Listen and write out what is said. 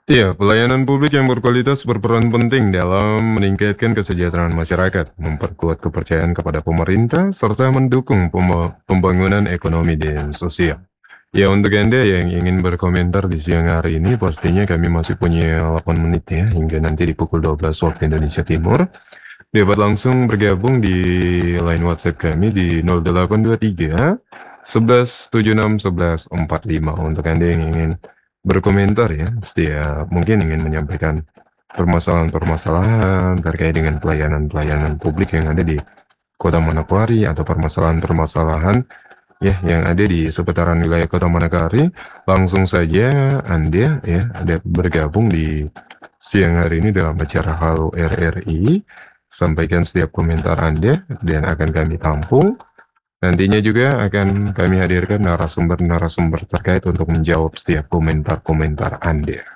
Iya, pelayanan publik yang berkualitas berperan penting dalam meningkatkan kesejahteraan masyarakat, memperkuat kepercayaan kepada pemerintah, serta mendukung pembangunan ekonomi dan sosial. Ya, untuk Anda yang ingin berkomentar di siang hari ini, pastinya kami masih punya 8 menit ya, hingga nanti di pukul 12 waktu Indonesia Timur. Dapat langsung bergabung di line WhatsApp kami di 0823 1176 1145 untuk Anda yang ingin berkomentar ya, setiap mungkin ingin menyampaikan permasalahan-permasalahan terkait dengan pelayanan-pelayanan publik yang ada di Kota Manokwari atau permasalahan-permasalahan ya yang ada di seputaran wilayah Kota Manokwari, langsung saja Anda ya ada bergabung di siang hari ini dalam acara Halo RRI. Sampaikan setiap komentar Anda dan akan kami tampung. Nantinya juga akan kami hadirkan narasumber-narasumber terkait untuk menjawab setiap komentar-komentar Anda.